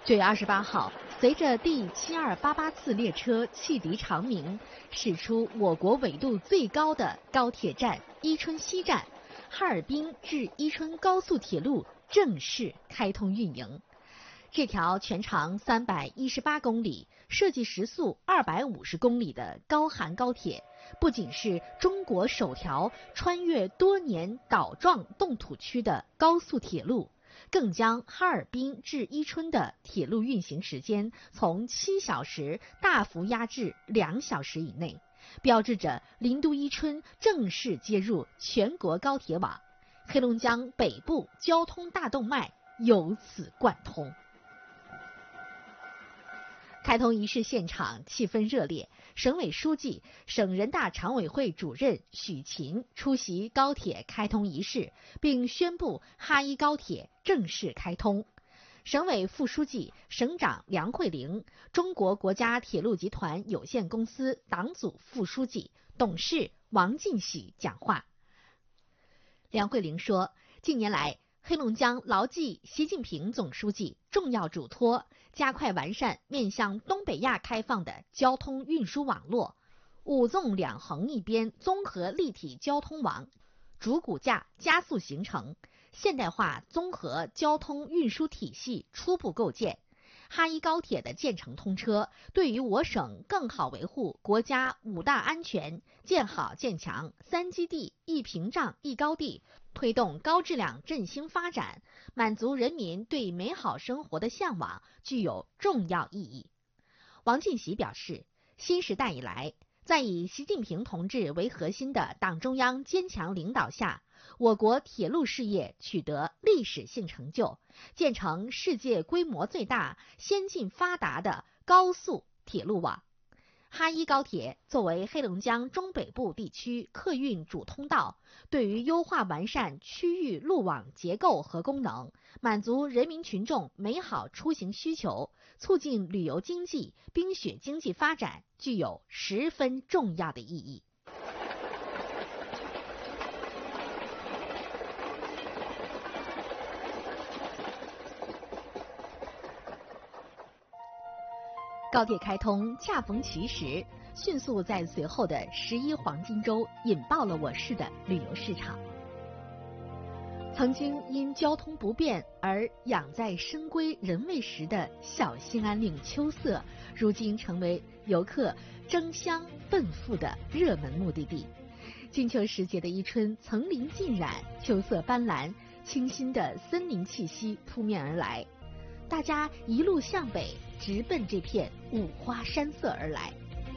9月28号，随着第7288次列车汽笛长鸣，驶出我国纬度最高的高铁站伊春西站，哈尔滨至伊春高速铁路正式开通运营。这条全长318公里、设计时速250公里的高韩高铁，不仅是中国首条穿越多年岛状冻土区的高速铁路，更将哈尔滨至伊春的铁路运行时间从7小时大幅压至2小时以内，标志着林都伊春正式接入全国高铁网，黑龙江北部交通大动脉由此贯通。开通仪式现场气氛热烈，省委书记、省人大常委会主任许勤出席高铁开通仪式，并宣布哈伊高铁正式开通。省委副书记、省长梁慧玲、中国国家铁路集团有限公司党组副书记、董事王进喜讲话。梁慧玲说，近年来，黑龙江牢记习近平总书记重要嘱托，加快完善面向东北亚开放的交通运输网络，五纵两横一边综合立体交通网主骨架加速形成，现代化综合交通运输体系初步构建。哈伊高铁的建成通车，对于我省更好维护国家5大安全、建好建强、3基地1屏障1高地，推动高质量振兴发展，满足人民对美好生活的向往，具有重要意义。王进喜表示，新时代以来，在以习近平同志为核心的党中央坚强领导下，我国铁路事业取得历史性成就，建成世界规模最大、先进发达的高速铁路网。哈伊高铁作为黑龙江中北部地区客运主通道，对于优化完善区域路网结构和功能，满足人民群众美好出行需求，促进旅游经济、冰雪经济发展，具有十分重要的意义。高铁开通恰逢其时，迅速在随后的11黄金周引爆了我市的旅游市场。曾经因交通不便而养在深闺人未识的小兴安岭秋色，如今成为游客争相奔赴的热门目的地。金秋时节的伊春，层林尽染，秋色斑斓，清新的森林气息扑面而来。大家一路向北，直奔这片五花山色而来。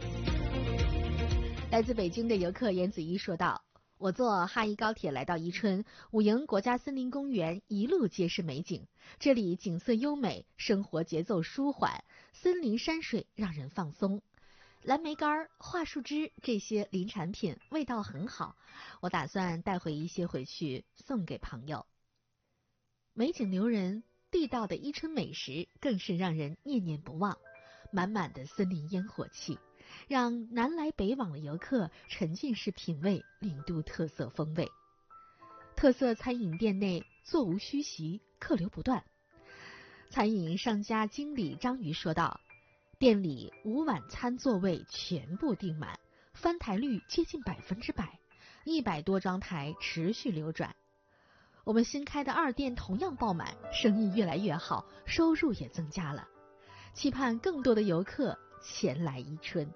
来自北京的游客严子一说道，我坐哈伊高铁来到伊春，五营国家森林公园一路皆是美景，这里景色优美，生活节奏舒缓，森林山水让人放松。蓝莓干、桦树枝这些林产品味道很好，我打算带回一些回去送给朋友。美景留人，地道的伊春美食更是让人念念不忘，满满的森林烟火气，让南来北往的游客沉浸式品味林都特色风味。特色餐饮店内座无虚席，客流不断。餐饮商家经理张瑜说道，店里5晚餐座位全部订满，翻台率接近100%，100多张台持续流转。我们新开的2店同样爆满，生意越来越好，收入也增加了。期盼更多的游客前来伊春。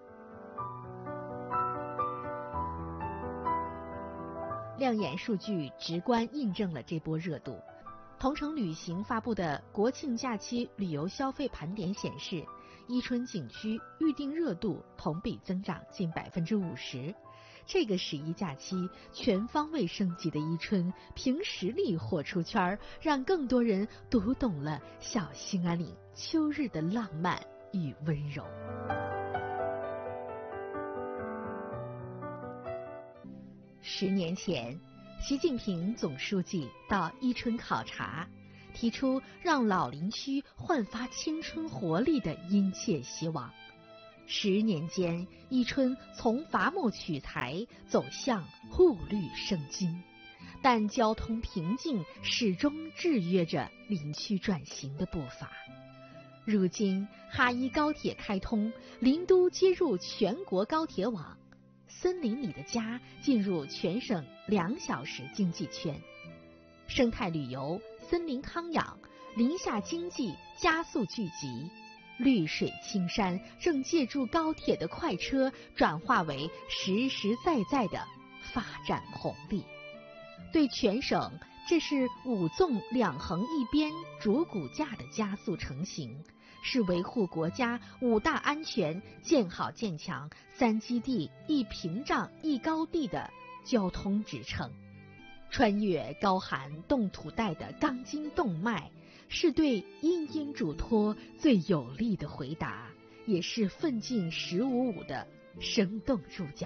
亮眼数据直观印证了这波热度。同程旅行发布的国庆假期旅游消费盘点显示，伊春景区预订热度同比增长近50%。这个11假期全方位升级的伊春，凭实力火出圈，让更多人读懂了小兴安岭秋日的浪漫与温柔。10年前，习近平总书记到伊春考察，提出让老林区焕发青春活力的殷切希望。10年间，伊春从伐木取材走向护绿生金，但交通瓶颈始终制约着林区转型的步伐。 如今哈伊高铁开通，林都接入全国高铁网，森林里的家进入全省2小时经济圈，生态旅游、森林康养、林下经济加速聚集，绿水青山正借助高铁的快车转化为实实在在的发展红利。对全省，这是5纵2横1边主骨架的加速成型，是维护国家5大安全、建好建强、3基地1屏障1高地的交通支撑。穿越高寒冻土带的钢筋动脉，是对殷殷嘱托最有力的回答，也是奋进1055的生动注脚。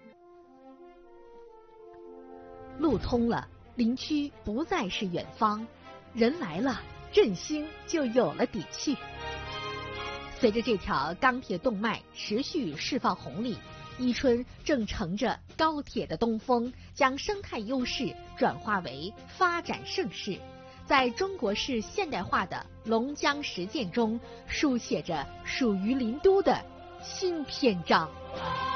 路通了，林区不再是远方，人来了，振兴就有了底气。随着这条钢铁动脉持续释放红利，伊春正乘着高铁的东风，将生态优势转化为发展盛世，在中国式现代化的龙江实践中，书写着属于林都的新篇章。